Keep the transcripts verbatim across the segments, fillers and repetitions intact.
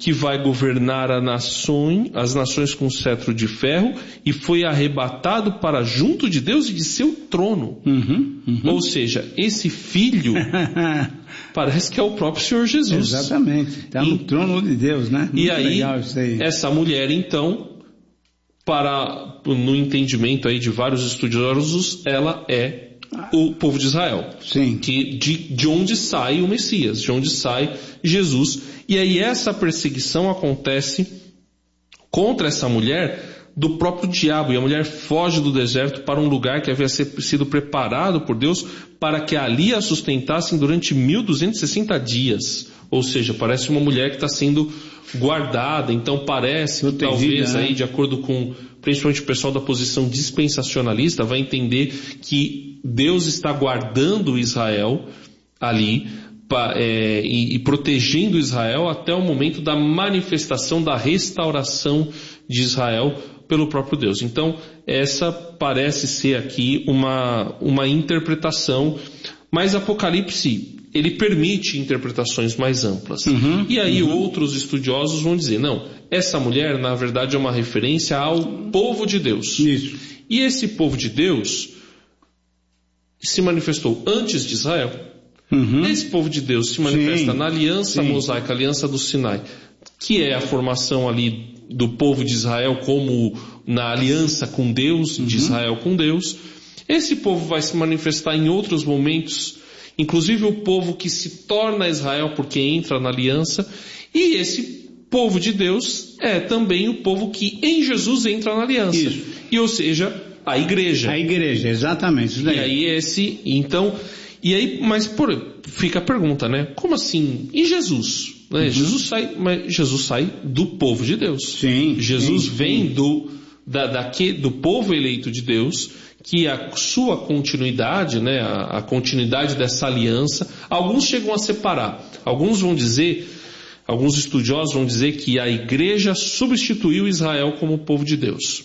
que vai governar a nação, as nações com cetro de ferro, e foi arrebatado para junto de Deus e de seu trono. Uhum, uhum. Ou seja, esse filho parece que é o próprio Senhor Jesus. Exatamente, está no e, trono de Deus, né? Muito e aí, legal isso aí, essa mulher então, para, no entendimento aí de vários estudiosos, ela é o povo de Israel. Sim. Que, de, de onde sai o Messias, de onde sai Jesus. E aí essa perseguição acontece contra essa mulher do próprio diabo. E a mulher foge do deserto para um lugar que havia sido preparado por Deus para que ali a sustentassem durante mil duzentos e sessenta dias. Ou seja, parece uma mulher que está sendo guardada. Então parece que talvez aí, de acordo com principalmente o pessoal da posição dispensacionalista, vai entender que Deus está guardando Israel ali pa, é, e, e protegendo Israel até o momento da manifestação da restauração de Israel pelo próprio Deus. Então essa parece ser aqui uma, uma interpretação, mas Apocalipse ele permite interpretações mais amplas. Uhum, e aí uhum. outros estudiosos vão dizer, não, essa mulher na verdade é uma referência ao povo de Deus. Isso. E esse povo de Deus se manifestou antes de Israel. Uhum. Esse povo de Deus se manifesta Sim. na aliança Sim. mosaica, a aliança do Sinai, que é a formação ali do povo de Israel como na aliança com Deus, uhum. de Israel com Deus. Esse povo vai se manifestar em outros momentos, inclusive o povo que se torna Israel porque entra na aliança, e esse povo de Deus é também o povo que em Jesus entra na aliança. Isso. E ou seja, a igreja. A igreja, exatamente. Isso daí. E aí esse, então, e aí, mas por, fica a pergunta, né? Como assim? E Jesus? Né? Uhum. Jesus sai, mas Jesus sai do povo de Deus. Sim. Jesus sim, vem sim. do, da, daqui, do povo eleito de Deus, que a sua continuidade, né, a, a continuidade dessa aliança, alguns chegam a separar, alguns vão dizer, alguns estudiosos vão dizer que a igreja substituiu Israel como povo de Deus.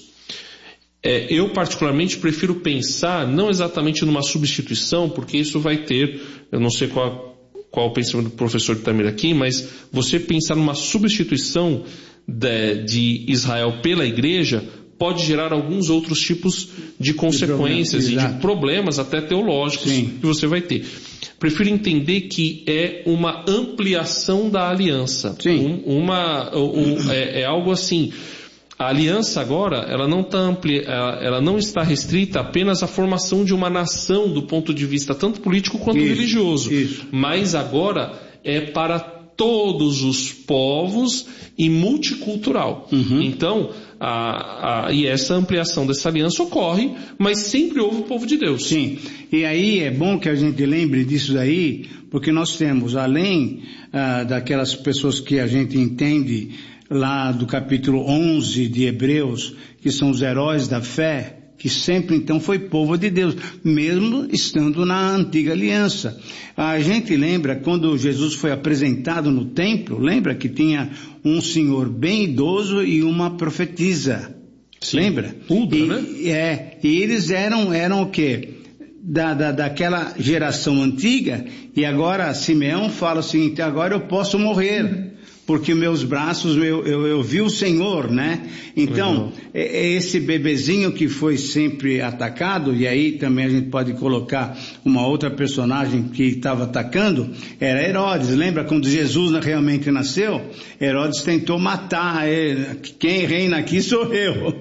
É, eu particularmente prefiro pensar não exatamente numa substituição, porque isso vai ter, eu não sei qual, qual o pensamento do professor Itamir aqui, mas você pensar numa substituição de, de Israel pela igreja pode gerar alguns outros tipos de consequências de e de problemas até teológicos Sim. que você vai ter. Prefiro entender que é uma ampliação da aliança. Um, uma, um, é, é algo assim, a aliança agora, ela não, tá ampli, ela, ela não está restrita apenas à formação de uma nação do ponto de vista tanto político quanto isso, religioso. Isso. Mas agora é para todos os povos e multicultural. Uhum. Então, a, a, e essa ampliação dessa aliança ocorre, mas sempre houve o povo de Deus. Sim, e aí é bom que a gente lembre disso daí, porque nós temos, além ah, daquelas pessoas que a gente entende lá do capítulo onze de Hebreus, que são os heróis da fé, que sempre então foi povo de Deus, mesmo estando na antiga aliança. A gente lembra quando Jesus foi apresentado no templo, lembra que tinha um senhor bem idoso e uma profetisa. Sim. Lembra? Uda, e, né? É, e eles eram, eram o quê? Da, da, daquela geração antiga, e agora Simeão fala o seguinte, agora eu posso morrer, porque meus braços, eu, eu, eu vi o Senhor, né? Então, é, é esse bebezinho que foi sempre atacado, e aí também a gente pode colocar uma outra personagem que estava atacando, era Herodes. Lembra quando Jesus realmente nasceu? Herodes tentou matar ele. Quem reina aqui sou eu.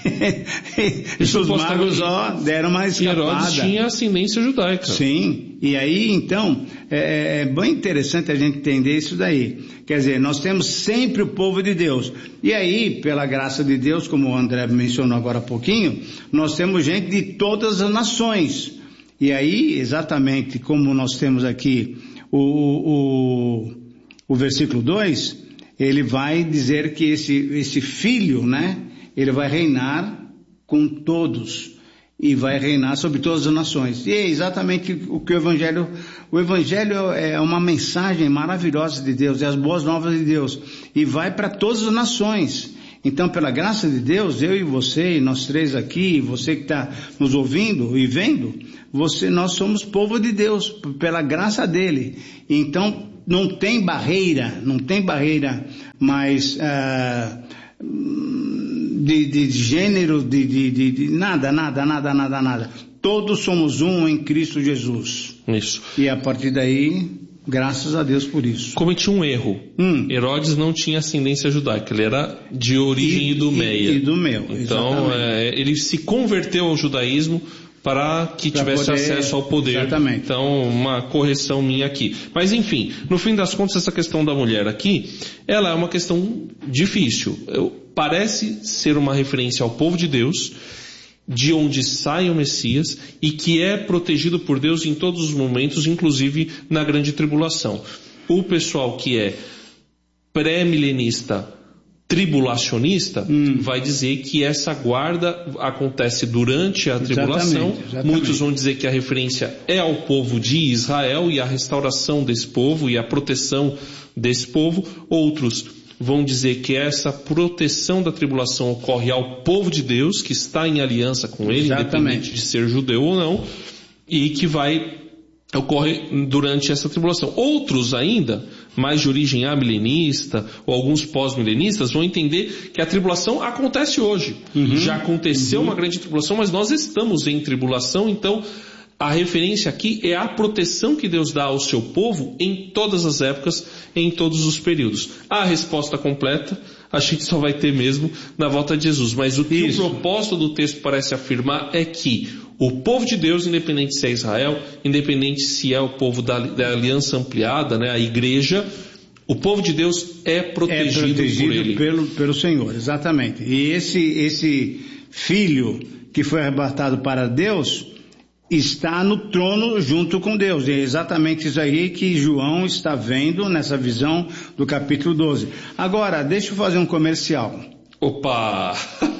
E os magos, ó, deram uma escapada. Herodes tinha ascendência judaica. Sim, e aí então, é, é bem interessante a gente entender isso daí. Quer dizer, nós temos sempre o povo de Deus. E aí, pela graça de Deus, como o André mencionou agora há pouquinho, nós temos gente de todas as nações. E aí, exatamente como nós temos aqui o, o, o versículo dois, ele vai dizer que esse, esse filho, né, ele vai reinar com todos. E vai reinar sobre todas as nações. E é exatamente o que o Evangelho... O Evangelho é uma mensagem maravilhosa de Deus, é as boas novas de Deus. E vai para todas as nações. Então, pela graça de Deus, eu e você, e nós três aqui, você que está nos ouvindo e vendo, você, nós somos povo de Deus, pela graça dele. Então, não tem barreira, não tem barreira mais uh, de, de gênero, de, de, de, de nada, nada, nada, nada, nada. Todos somos um em Cristo Jesus. Isso. E a partir daí, graças a Deus por isso. Cometi um erro. Hum. Herodes não tinha ascendência judaica, ele era de origem e, idumeia. E, e do meu, então, é, ele se converteu ao judaísmo para que pra tivesse poder, acesso ao poder. Exatamente. Então, uma correção minha aqui. Mas enfim, no fim das contas, essa questão da mulher aqui, ela é uma questão difícil. Eu, parece ser uma referência ao povo de Deus, de onde sai o Messias e que é protegido por Deus em todos os momentos, inclusive na grande tribulação. O pessoal que é pré-milenista, tribulacionista, hum. vai dizer que essa guarda acontece durante a tribulação. Exatamente, exatamente. Muitos vão dizer que a referência é ao povo de Israel e a restauração desse povo e a proteção desse povo. Outros vão dizer que essa proteção da tribulação ocorre ao povo de Deus, que está em aliança com ele, exatamente, independente de ser judeu ou não, e que vai ocorrer durante essa tribulação. Outros ainda, mais de origem amilenista, ou alguns pós-milenistas, vão entender que a tribulação acontece hoje. Uhum, Já aconteceu uhum. uma grande tribulação, mas nós estamos em tribulação, então a referência aqui é a proteção que Deus dá ao seu povo em todas as épocas, em todos os períodos. A resposta completa a gente só vai ter mesmo na volta de Jesus. Mas o que Isso. o propósito do texto parece afirmar é que o povo de Deus, independente se é Israel, independente se é o povo da, da aliança ampliada, né, a igreja, o povo de Deus é protegido, é protegido por ele. Pelo, pelo Senhor, exatamente. E esse, esse filho que foi arrebatado para Deus está no trono junto com Deus. É exatamente isso aí que João está vendo nessa visão do capítulo doze. Agora, deixa eu fazer um comercial. Opa!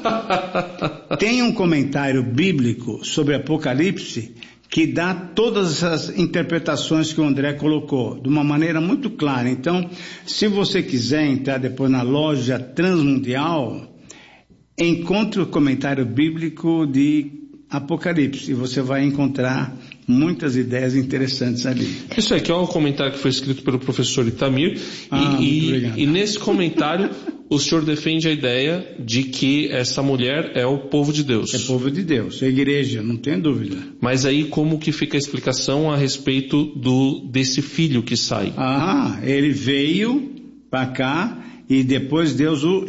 Tem um comentário bíblico sobre Apocalipse que dá todas essas interpretações que o André colocou, de uma maneira muito clara. Então, se você quiser entrar depois na loja Transmundial, encontre o comentário bíblico de Apocalipse, e você vai encontrar muitas ideias interessantes ali. Isso aqui é um comentário que foi escrito pelo professor Itamir, ah, e, e, e nesse comentário o senhor defende a ideia de que essa mulher é o povo de Deus. É o povo de Deus, é a igreja, não tem dúvida. Mas aí como que fica a explicação a respeito do, desse filho que sai? Ah, ele veio para cá e depois Deus o...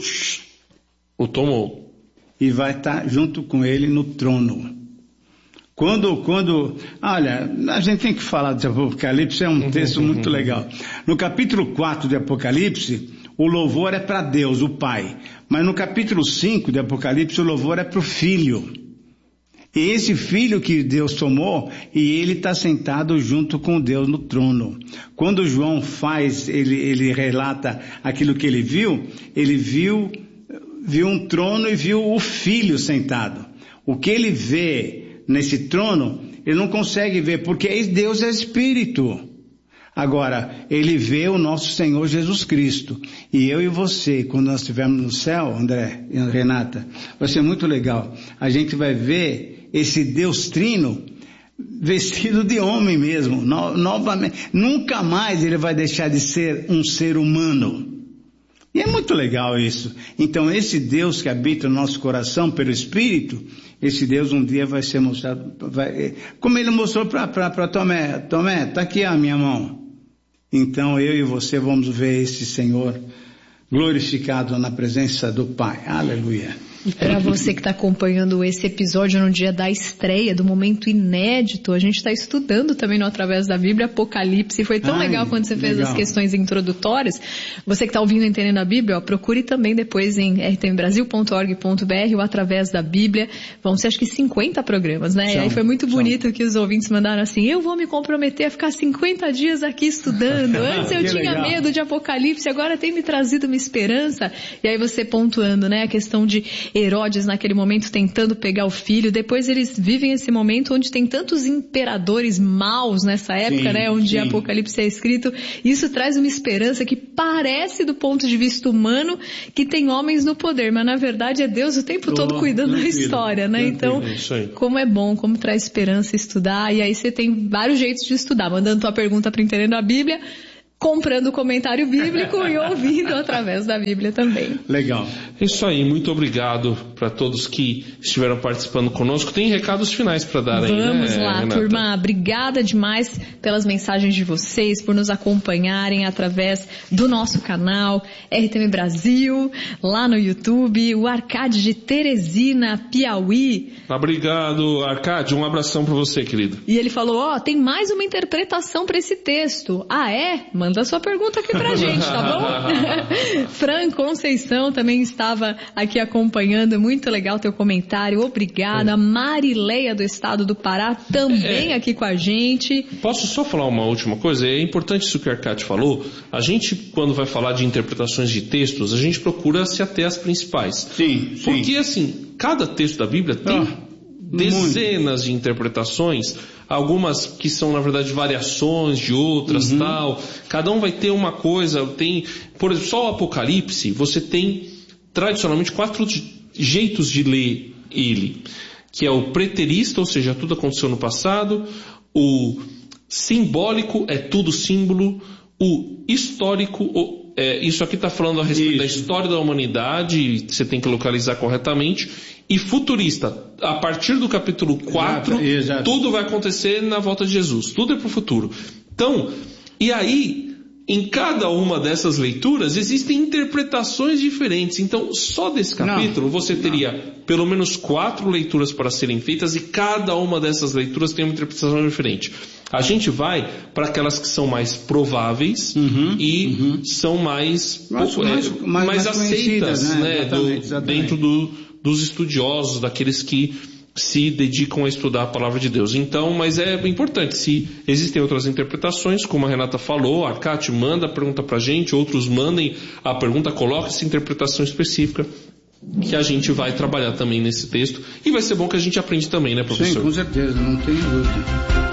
o tomou. E vai estar junto com ele no trono. Quando, quando, olha, a gente tem que falar de Apocalipse, é um texto muito legal. No capítulo quatro de Apocalipse, o louvor é para Deus, o Pai. Mas no capítulo cinco de Apocalipse, o louvor é para o Filho. E esse Filho que Deus tomou, e ele está sentado junto com Deus no trono. Quando João faz, ele, ele relata aquilo que ele viu, ele viu... viu um trono e viu o Filho sentado. O que ele vê nesse trono, ele não consegue ver, porque Deus é Espírito. Agora, ele vê o nosso Senhor Jesus Cristo. E eu e você, quando nós estivermos no céu, André e Renata, vai ser muito legal. A gente vai ver esse Deus Trino vestido de homem mesmo, no, novamente. Nunca mais ele vai deixar de ser um ser humano. E é muito legal isso. Então esse Deus que habita no nosso coração pelo Espírito, esse Deus um dia vai ser mostrado, vai, como ele mostrou para Tomé, Tomé, está aqui a minha mão. Então eu e você vamos ver esse Senhor glorificado na presença do Pai. Aleluia. E para você que está acompanhando esse episódio no dia da estreia, do momento inédito, a gente está estudando também no Através da Bíblia, Apocalipse. Foi tão Ai, legal quando você fez legal. as questões introdutórias. Você que está ouvindo Entendendo a Bíblia, ó, procure também depois em r t m brasil ponto org ponto b r, o Através da Bíblia. Vão ser acho que cinquenta programas, né? São, e aí foi muito bonito são. que os ouvintes mandaram assim, eu vou me comprometer a ficar cinquenta dias aqui estudando. Antes eu tinha legal. medo de Apocalipse, agora tem me trazido uma esperança. E aí você pontuando, né, a questão de Herodes naquele momento tentando pegar o filho, depois eles vivem esse momento onde tem tantos imperadores maus nessa época, sim, né, onde sim. Apocalipse é escrito, isso traz uma esperança que parece do ponto de vista humano que tem homens no poder, mas na verdade é Deus o tempo oh, todo cuidando da história, né, então como é bom, como traz esperança estudar, e aí você tem vários jeitos de estudar, mandando tua pergunta para Entendendo a Bíblia, comprando o comentário bíblico e ouvindo através da Bíblia também. Legal. É isso aí, muito obrigado para todos que estiveram participando conosco. Tem recados finais para dar aí, né, Vamos lá, Renata? turma. Obrigada demais pelas mensagens de vocês, por nos acompanharem através do nosso canal R T M Brasil, lá no YouTube, o Arcade de Teresina, Piauí. Obrigado, Arcade. Um abração para você, querido. E ele falou, ó, oh, tem mais uma interpretação para esse texto. Ah, é? Manda sua pergunta aqui pra gente, tá bom? Fran Conceição também estava aqui acompanhando. Muito legal teu comentário. Obrigada. É. Marileia do estado do Pará também é. aqui com a gente. Posso só falar uma última coisa? É importante isso que o Arcade falou. A gente, quando vai falar de interpretações de textos, a gente procura se ater às principais. Sim, sim. Porque, assim, cada texto da Bíblia tem ah, dezenas muito. de interpretações, algumas que são, na verdade, variações de outras, uhum. tal. Cada um vai ter uma coisa, tem... Por exemplo, só o Apocalipse, você tem, tradicionalmente, quatro jeitos de ler ele. Que é o preterista, ou seja, tudo aconteceu no passado. O simbólico, é tudo símbolo. O histórico... O, É, isso aqui está falando a respeito isso. da história da humanidade, você tem que localizar corretamente. E futurista, a partir do capítulo quatro, exato, exato. tudo vai acontecer na volta de Jesus. Tudo é para o futuro. Então, e aí, em cada uma dessas leituras, existem interpretações diferentes. Então, só desse capítulo, não, você teria não. pelo menos quatro leituras para serem feitas, e cada uma dessas leituras tem uma interpretação diferente. A gente vai para aquelas que são mais prováveis uhum, e uhum. são mais, mais, mais, mais, mais, mais aceitas, né, né, exatamente, do, exatamente. dentro do, dos estudiosos, daqueles que se dedicam a estudar a palavra de Deus. Então, mas é importante, se existem outras interpretações, como a Renata falou, a Arcate manda a pergunta pra gente, outros mandem a pergunta, coloque essa interpretação específica, que a gente vai trabalhar também nesse texto, e vai ser bom que a gente aprende também, né, professor? Sim, com certeza, não tenho dúvida.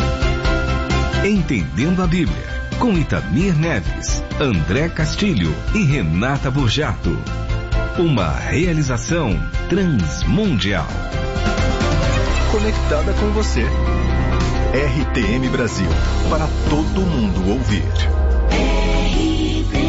Entendendo a Bíblia, com Itamir Neves, André Castilho e Renata Burjato. Uma realização Transmundial. Conectada com você. R T M Brasil, para todo mundo ouvir. R T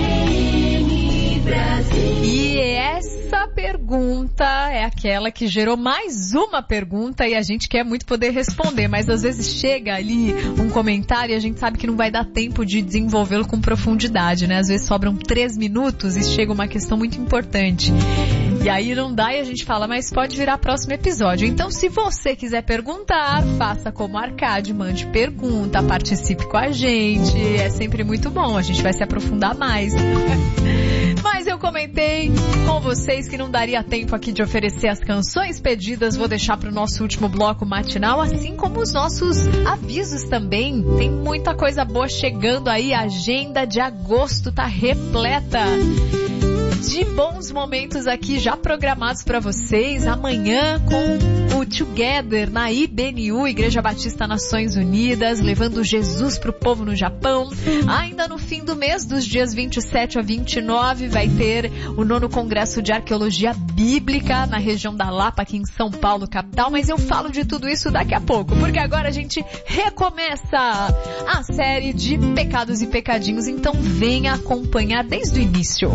M Brasil. E essa pergunta é aquela que gerou mais uma pergunta e a gente quer muito poder responder, mas às vezes chega ali um comentário e a gente sabe que não vai dar tempo de desenvolvê-lo com profundidade, né? Às vezes sobram três minutos e chega uma questão muito importante. E aí não dá e a gente fala, mas pode virar próximo episódio. Então, se você quiser perguntar, faça como Arcade, mande pergunta, participe com a gente. É sempre muito bom, a gente vai se aprofundar mais. Mas eu comentei com vocês que não daria tempo aqui de oferecer as canções pedidas. Vou deixar para o nosso último bloco matinal, assim como os nossos avisos também. Tem muita coisa boa chegando aí. A agenda de agosto tá repleta de bons momentos aqui já programados para vocês. Amanhã com o Together na I B N U, Igreja Batista Nações Unidas, levando Jesus pro povo no Japão. Ainda no fim do mês, dos dias vinte e sete a vinte e nove, vai ter o nono Congresso de Arqueologia Bíblica na região da Lapa, aqui em São Paulo, capital. Mas eu falo de tudo isso daqui a pouco, porque agora a gente recomeça a série de pecados e pecadinhos. Então venha acompanhar desde o início.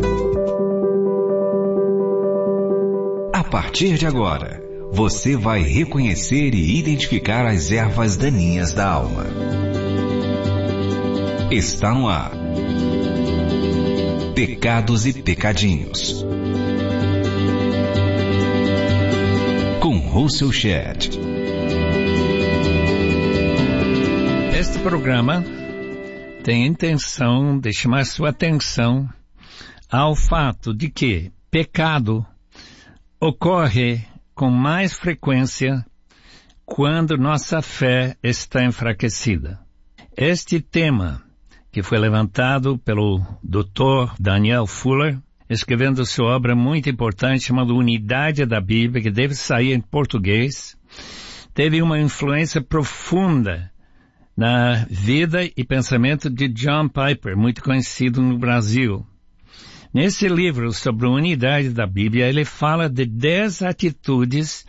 A partir de agora, você vai reconhecer e identificar as ervas daninhas da alma. Está no ar. Pecados e Pecadinhos. Com Russell Shedd. Este programa tem a intenção de chamar sua atenção ao fato de que pecado ocorre com mais frequência quando nossa fé está enfraquecida. Este tema, que foi levantado pelo doutor Daniel Fuller, escrevendo sua obra muito importante chamada Unidade da Bíblia, que deve sair em português, teve uma influência profunda na vida e pensamento de John Piper, muito conhecido no Brasil. Nesse livro sobre a unidade da Bíblia, ele fala de dez atitudes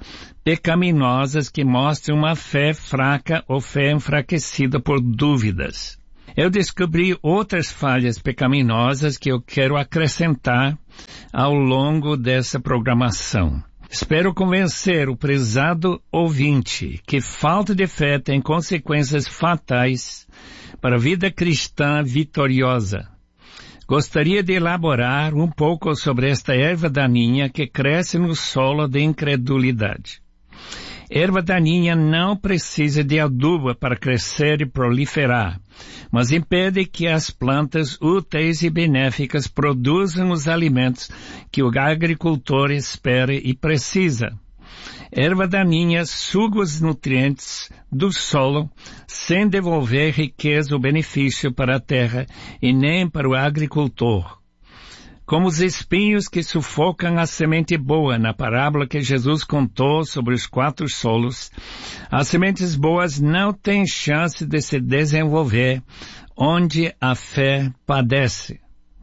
pecaminosas que mostram uma fé fraca ou fé enfraquecida por dúvidas. Eu descobri outras falhas pecaminosas que eu quero acrescentar ao longo dessa programação. Espero convencer o prezado ouvinte que falta de fé tem consequências fatais para a vida cristã vitoriosa. Gostaria de elaborar um pouco sobre esta erva daninha que cresce no solo de incredulidade. Erva daninha não precisa de adubo para crescer e proliferar, mas impede que as plantas úteis e benéficas produzam os alimentos que o agricultor espera e precisa. Erva daninha suga os nutrientes do solo sem devolver riqueza ou benefício para a terra e nem para o agricultor. Como os espinhos que sufocam a semente boa na parábola que Jesus contou sobre os quatro solos, as sementes boas não têm chance de se desenvolver onde a fé padece.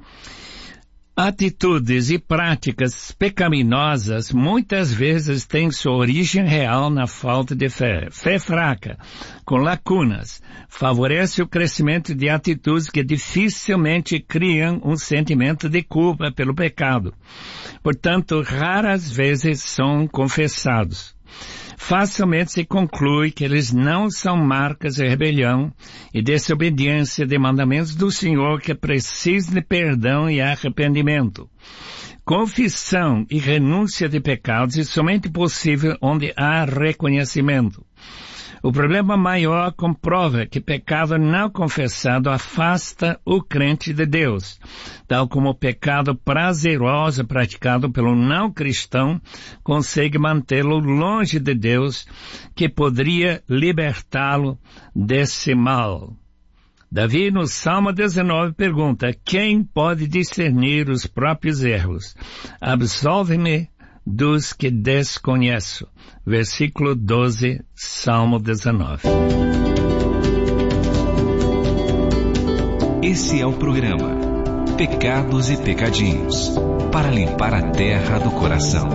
Atitudes e práticas pecaminosas muitas vezes têm sua origem real na falta de fé. Fé fraca, com lacunas, favorece o crescimento de atitudes que dificilmente criam um sentimento de culpa pelo pecado. Portanto, raras vezes são confessados. Facilmente se conclui que eles não são marcas de rebelião e desobediência de mandamentos do Senhor que precisam de perdão e arrependimento. Confissão e renúncia de pecados é somente possível onde há reconhecimento. O problema maior comprova que pecado não confessado afasta o crente de Deus, tal como o pecado prazeroso praticado pelo não cristão consegue mantê-lo longe de Deus, que poderia libertá-lo desse mal. Davi, no Salmo dezenove, pergunta: quem pode discernir os próprios erros? Absolve-me dos que desconheço. Versículo doze, Salmo dezenove. Esse é o programa Pecados e Pecadinhos, para limpar a terra do coração.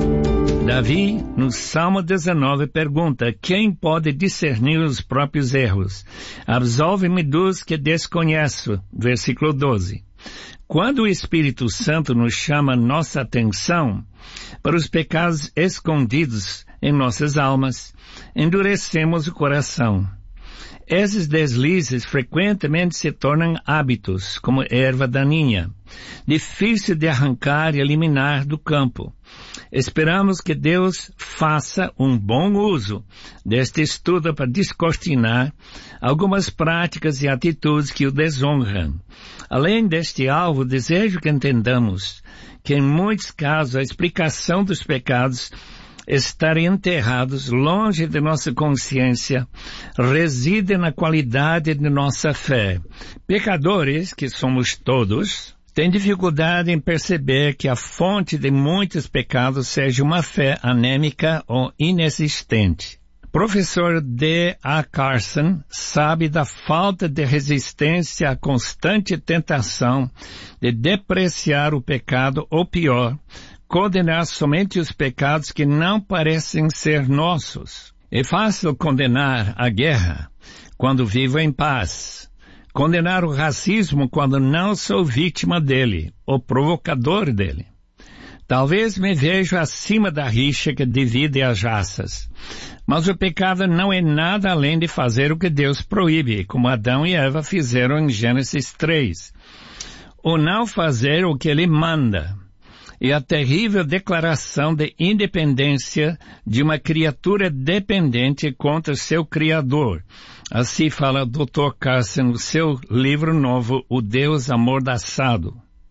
Davi, no Salmo dezenove, pergunta: quem pode discernir os próprios erros? Absolve-me dos que desconheço. Versículo doze. Quando o Espírito Santo nos chama nossa atenção para os pecados escondidos em nossas almas, endurecemos o coração. Esses deslizes frequentemente se tornam hábitos, como erva daninha, difícil de arrancar e eliminar do campo. Esperamos que Deus faça um bom uso deste estudo para descortinar algumas práticas e atitudes que o desonram. Além deste alvo, desejo que entendamos que em muitos casos a explicação dos pecados estarem enterrados longe de nossa consciência reside na qualidade de nossa fé. Pecadores, que somos todos, têm dificuldade em perceber que a fonte de muitos pecados seja uma fé anêmica ou inexistente. Professor D A Carson sabe da falta de resistência à constante tentação de depreciar o pecado, ou pior, condenar somente os pecados que não parecem ser nossos. É fácil condenar a guerra quando vivo em paz, condenar o racismo quando não sou vítima dele, ou provocador dele. Talvez me veja acima da rixa que divide as raças, mas o pecado não é nada além de fazer o que Deus proíbe, como Adão e Eva fizeram em Gênesis três, ou não fazer o que Ele manda. E a terrível declaração de independência de uma criatura dependente contra seu Criador. Assim fala o doutor Carson no seu livro novo, O Deus Amordaçado.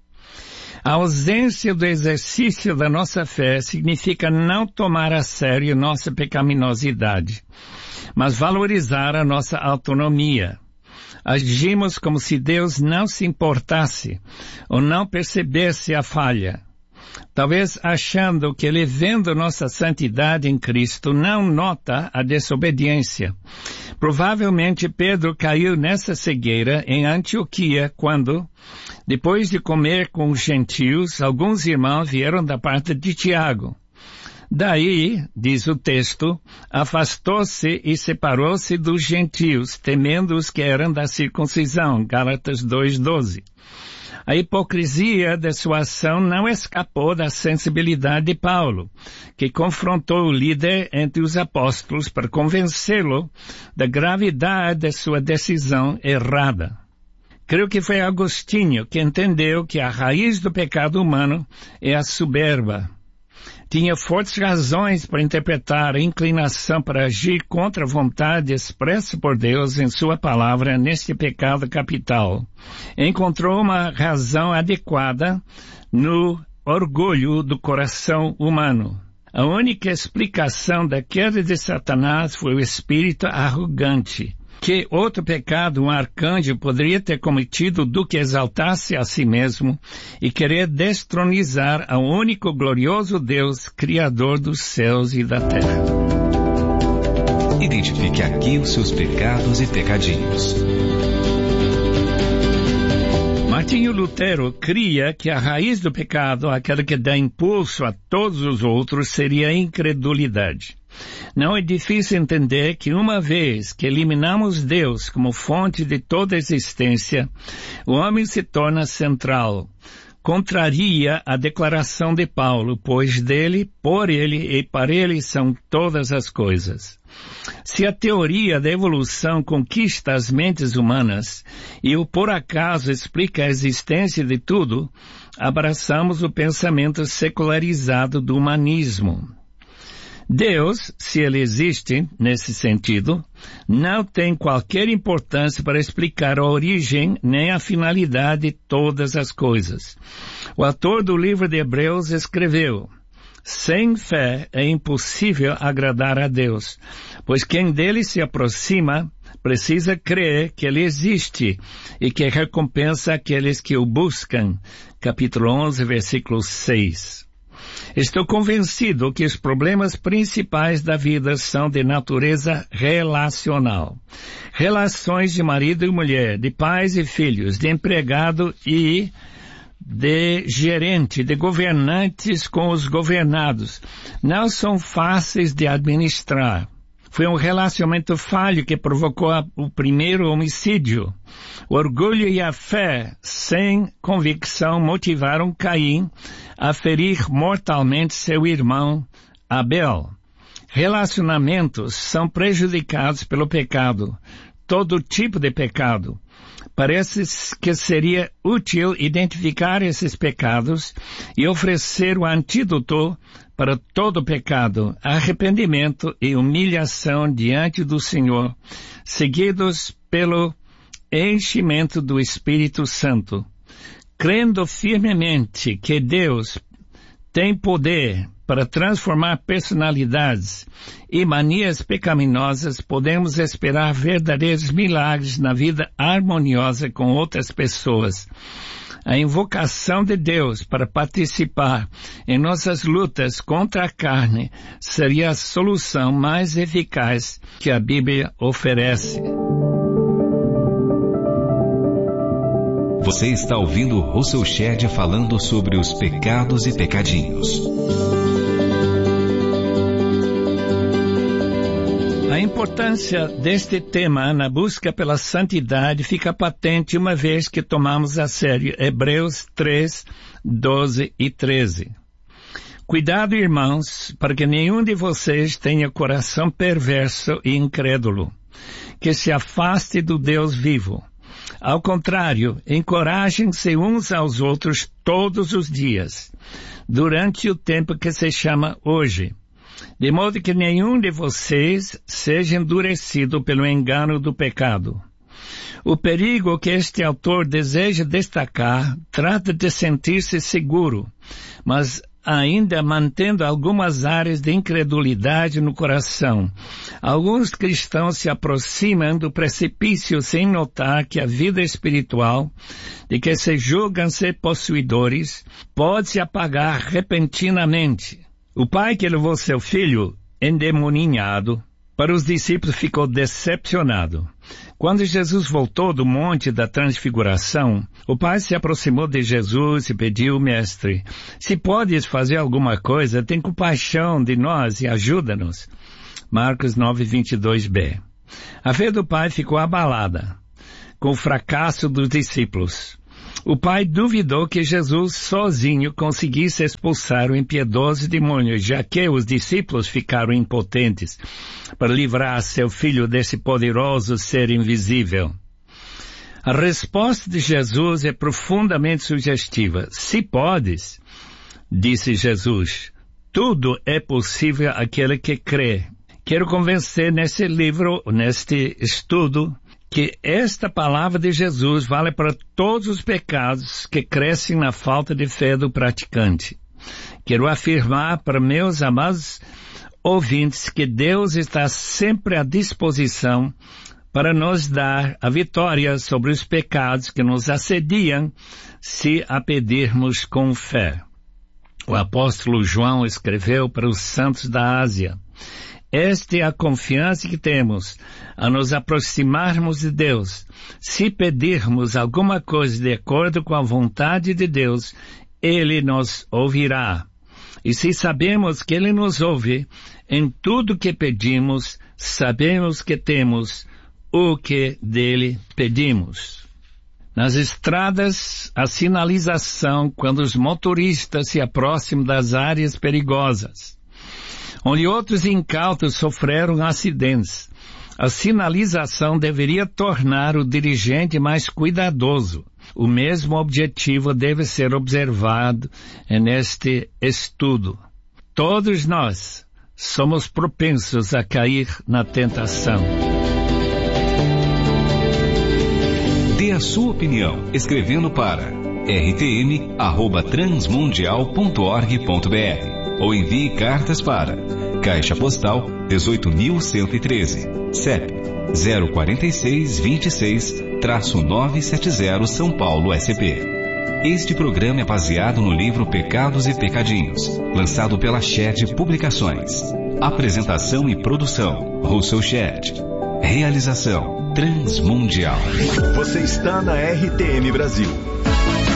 A ausência do exercício da nossa fé significa não tomar a sério nossa pecaminosidade, mas valorizar a nossa autonomia. Agimos como se Deus não se importasse ou não percebesse a falha. Talvez achando que Ele, vendo nossa santidade em Cristo, não nota a desobediência. Provavelmente Pedro caiu nessa cegueira em Antioquia quando, depois de comer com os gentios, alguns irmãos vieram da parte de Tiago. Daí, diz o texto, afastou-se e separou-se dos gentios, temendo os que eram da circuncisão. Gálatas dois, doze. A hipocrisia de sua ação não escapou da sensibilidade de Paulo, que confrontou o líder entre os apóstolos para convencê-lo da gravidade de sua decisão errada. Creio que foi Agostinho que entendeu que a raiz do pecado humano é a soberba. Tinha fortes razões para interpretar a inclinação para agir contra a vontade expressa por Deus em sua palavra neste pecado capital. Encontrou uma razão adequada no orgulho do coração humano. A única explicação da queda de Satanás foi o espírito arrogante. Que outro pecado um arcanjo poderia ter cometido do que exaltar-se a si mesmo e querer destronizar ao único glorioso Deus, Criador dos céus e da terra? Identifique aqui os seus pecados e pecadinhos. Martinho Lutero cria que a raiz do pecado, aquela que dá impulso a todos os outros, seria a incredulidade. Não é difícil entender que uma vez que eliminamos Deus como fonte de toda a existência, o homem se torna central. Contraria a declaração de Paulo, pois dele, por ele e para ele são todas as coisas. Se a teoria da evolução conquista as mentes humanas e o por acaso explica a existência de tudo, abraçamos o pensamento secularizado do humanismo. Deus, se ele existe, nesse sentido, não tem qualquer importância para explicar a origem nem a finalidade de todas as coisas. O autor do livro de Hebreus escreveu: sem fé é impossível agradar a Deus, pois quem dele se aproxima precisa crer que ele existe e que recompensa aqueles que o buscam. Capítulo onze, versículo seis. Estou convencido que os problemas principais da vida são de natureza relacional. Relações de marido e mulher, de pais e filhos, de empregado e de gerente, de governantes com os governados, não são fáceis de administrar. Foi um relacionamento falho que provocou a, o primeiro homicídio. O orgulho e a fé, sem convicção, motivaram Caim a ferir mortalmente seu irmão Abel. Relacionamentos são prejudicados pelo pecado, todo tipo de pecado. Parece que seria útil identificar esses pecados e oferecer o antídoto para todo pecado, arrependimento e humilhação diante do Senhor, seguidos pelo enchimento do Espírito Santo. Crendo firmemente que Deus tem poder para transformar personalidades e manias pecaminosas, podemos esperar verdadeiros milagres na vida harmoniosa com outras pessoas. A invocação de Deus para participar em nossas lutas contra a carne seria a solução mais eficaz que a Bíblia oferece. Você está ouvindo Russell Shedd falando sobre os pecados e pecadinhos. A importância deste tema na busca pela santidade fica patente uma vez que tomamos a sério Hebreus três, doze e treze. Cuidado, irmãos, para que nenhum de vocês tenha coração perverso e incrédulo, que se afaste do Deus vivo. Ao contrário, encorajem-se uns aos outros todos os dias, durante o tempo que se chama hoje, de modo que nenhum de vocês seja endurecido pelo engano do pecado. O perigo que este autor deseja destacar trata de sentir-se seguro, mas ainda mantendo algumas áreas de incredulidade no coração. Alguns cristãos se aproximam do precipício sem notar que a vida espiritual, de que se julgam ser possuidores, pode se apagar repentinamente. O pai que levou seu filho endemoninhado Para os discípulos ficou decepcionado. Quando Jesus voltou do Monte da Transfiguração, o Pai se aproximou de Jesus e pediu: Mestre, se podes fazer alguma coisa, tem compaixão de nós e ajuda-nos. Marcos nove, vinte e dois b. A fé do Pai ficou abalada com o fracasso dos discípulos. O Pai duvidou que Jesus sozinho conseguisse expulsar o impiedoso demônio, já que os discípulos ficaram impotentes para livrar seu filho desse poderoso ser invisível. A resposta de Jesus é profundamente sugestiva. Se podes, disse Jesus, tudo é possível àquele que crê. Quero convencer nesse livro, neste estudo, que esta palavra de Jesus vale para todos os pecados que crescem na falta de fé do praticante. Quero afirmar para meus amados ouvintes que Deus está sempre à disposição para nos dar a vitória sobre os pecados que nos assediam se a pedirmos com fé. O apóstolo João escreveu para os santos da Ásia: esta é a confiança que temos a nos aproximarmos de Deus. Se pedirmos alguma coisa de acordo com a vontade de Deus, Ele nos ouvirá. E se sabemos que Ele nos ouve, em tudo que pedimos, sabemos que temos o que dele pedimos. Nas estradas, a sinalização quando os motoristas se aproximam das áreas perigosas, onde outros incautos sofreram acidentes. A sinalização deveria tornar o dirigente mais cuidadoso. O mesmo objetivo deve ser observado neste estudo. Todos nós somos propensos a cair na tentação. Dê a sua opinião escrevendo para r t m arroba transmundial ponto org ponto b r ou envie cartas para Caixa Postal dezoito mil cento e treze, C E P zero quatro seis, vinte e seis, novecentos e setenta, São Paulo, S P. Este programa é baseado no livro Pecados e Pecadinhos, lançado pela Shed Publicações. Apresentação e produção, Russell Shed. Realização, Transmundial. Você está na R T M Brasil.